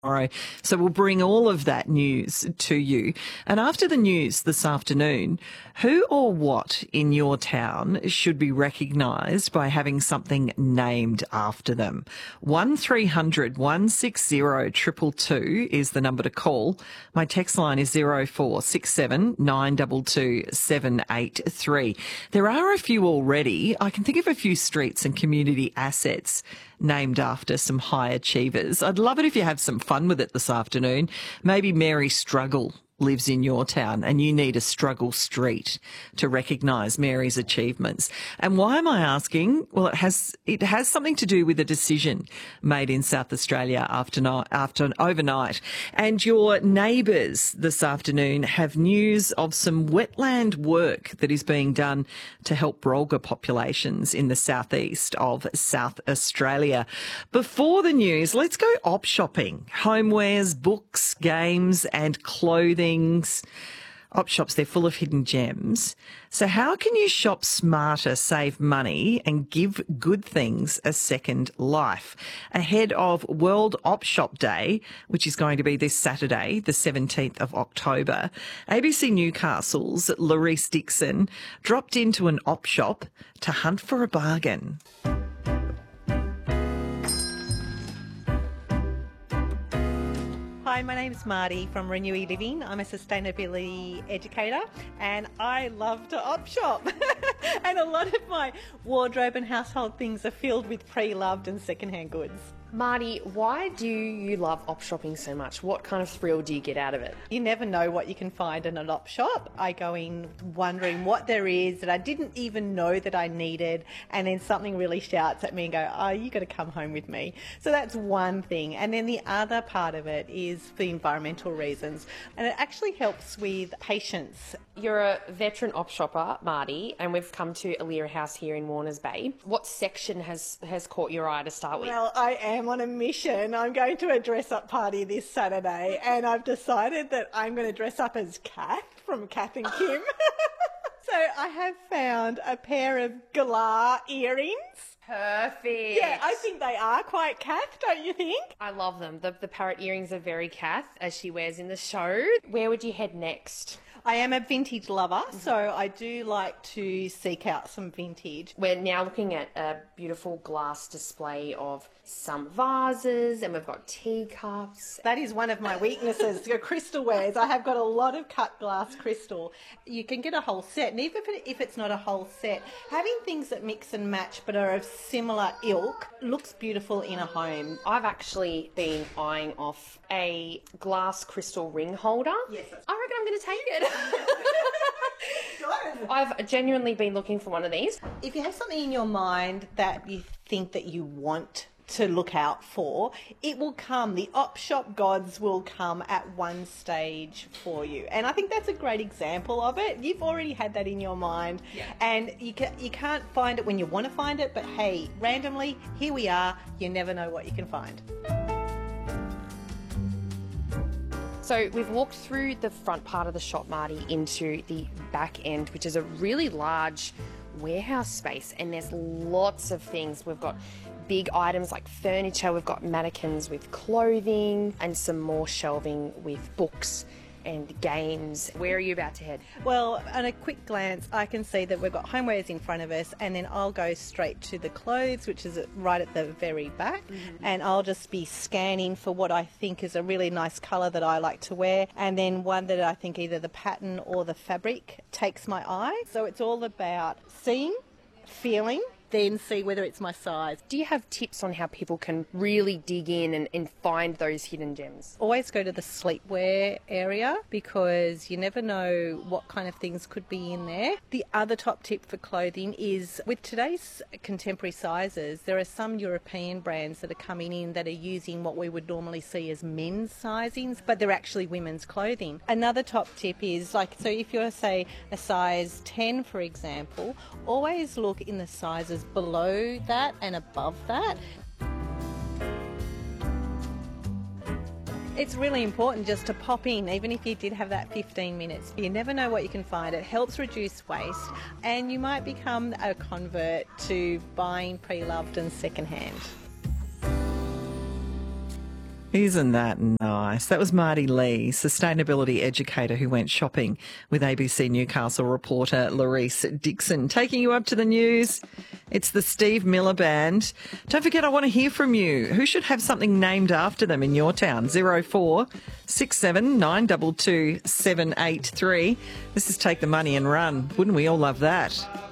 tomorrow. So we'll bring all of that news to you. And after the news this afternoon, who or what in your town should be recognised by having something named after them? 1300 160 222 is the number to call. My text line is 0467 922 783. There are a few already. I can think of a few streets and community assets named after some high achievers. I'd love it if you have some fun with it this afternoon. Maybe Mary Struggle lives in your town and you need a struggle street to recognise Mary's achievements. And why am I asking? Well, it has something to do with a decision made in South Australia after overnight. And your neighbours this afternoon have news of some wetland work that is being done to help Brolga populations in the southeast of South Australia. Before the news, let's go op shopping. Homewares, books, games and clothing. Op shops, they're full of hidden gems. So how can you shop smarter, save money and give good things a second life? Ahead of World Op Shop Day, which is going to be this Saturday, the 17th of October, ABC Newcastle's Laurice Dixon dropped into an op shop to hunt for a bargain. Hi, my name's Marty from Renewy Living. I'm a sustainability educator and I love to op shop. And a lot of my wardrobe and household things are filled with pre-loved and second-hand goods. Marty, why do you love op shopping so much? What kind of thrill do you get out of it? You never know what you can find in an op shop. I go in wondering what there is that I didn't even know that I needed, and then something really shouts at me and go, oh, you got to come home with me. So that's one thing. And then the other part of it is for environmental reasons. And it actually helps with patience. You're a veteran op shopper, Marty, and we've come to Alira House here in Warners Bay. What section has caught your eye to start with? Well, I am on a mission. I'm going to a dress-up party this Saturday, and I've decided that I'm going to dress up as Kath from Kath and Kim. So I have found a pair of galah earrings. Perfect. Yeah, I think they are quite Kath, don't you think? I love them. The parrot earrings are very Kath, as she wears in the show. Where would you head next? I am a vintage lover, so I do like to seek out some vintage. We're now looking at a beautiful glass display of some vases, and we've got teacups. That is one of my weaknesses, your crystal wares. I have got a lot of cut glass crystal. You can get a whole set, and even if it's not a whole set, having things that mix and match but are of similar ilk looks beautiful in a home. I've actually been eyeing off a glass crystal ring holder. Yes. I reckon I'm going to take it. I've genuinely been looking for one of these. If you have something in your mind that you think that you want to look out for, it will come. The op shop gods will come at one stage for you, and I think that's a great example of it. You've already had that in your mind, and you can't find it when you want to find it, but hey, randomly, here we are. You never know what you can find. So we've walked through the front part of the shop, Marty, into the back end, which is a really large warehouse space, and there's lots of things. We've got big items like furniture, we've got mannequins with clothing, and some more shelving with books and games. Where are you about to head? Well, on a quick glance, I can see that we've got homewares in front of us, and then I'll go straight to the clothes, which is right at the very back, and I'll just be scanning for what I think is a really nice colour that I like to wear, and then one that I think either the pattern or the fabric takes my eye. So it's all about seeing, feeling, then see whether it's my size. Do you have tips on how people can really dig in and find those hidden gems? Always go to the sleepwear area because you never know what kind of things could be in there. The other top tip for clothing is with today's contemporary sizes, there are some European brands that are coming in that are using what we would normally see as men's sizings, but they're actually women's clothing. Another top tip is so if you're, say, a size 10, for example, always look in the sizes below that and above that. It's really important just to pop in, even if you did have that 15 minutes. You never know what you can find. It helps reduce waste, and you might become a convert to buying pre-loved and second-hand. Isn't that nice? That was Marty Lee, sustainability educator who went shopping with ABC Newcastle reporter Larice Dixon. Taking you up to the news, it's the Steve Miller Band. Don't forget, I want to hear from you. Who should have something named after them in your town? 0467 922 783. This is Take the Money and Run. Wouldn't we all love that?